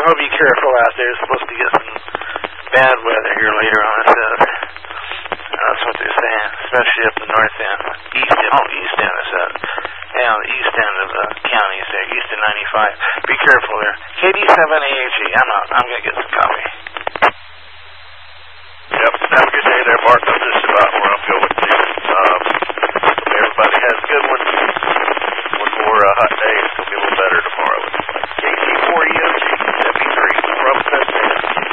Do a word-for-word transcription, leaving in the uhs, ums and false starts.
hope be careful out there. It's supposed to get some bad weather here later on, it says. That's what they're saying, especially up the north end, east end, oh, east end, it says. Yeah, the east end of the counties there, east of ninety-five. Be careful there. K D seven A H E, I'm out. I'm going to get some coffee.